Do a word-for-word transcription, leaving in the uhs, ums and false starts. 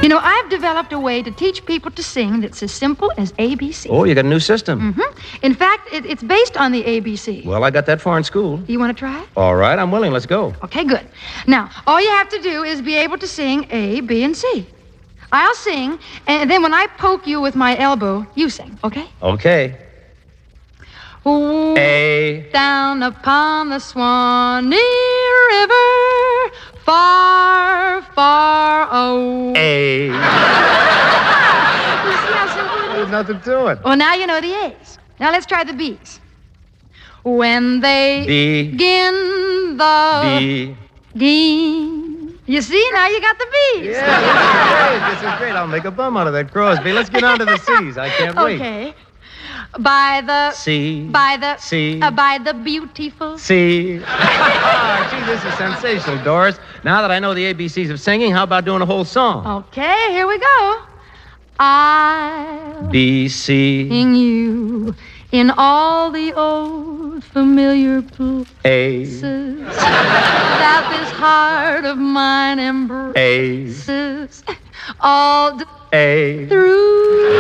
You know, I've developed a way to teach people to sing that's as simple as A B C. Oh, you got a new system. Mm-hmm. In fact, it, it's based on the A B C. Well, I got that far in school. You want to try it? All right, I'm willing. Let's go. Okay, good. Now, all you have to do is be able to sing A, B, and C. I'll sing, and then when I poke you with my elbow, you sing, okay? Okay. Ooh, A. down upon the Swanee River, far, far away. A. You see how simple it There's is? nothing to it. Well, now you know the A's. Now let's try the B's. When they B. begin the B. D. You see, now you got the B's. Yeah, this is great. This is great. I'll make a bum out of that Crosby. Let's get on to the C's. I can't wait. Okay. By the C. by the C. uh, by the beautiful. C. Oh, gee, this is sensational, Doris. Now that I know the A B Cs of singing, how about doing a whole song? Okay, here we go. I'll B, C, sing you in all the old familiar places A, that this heart of mine embraces A, all d- A. through.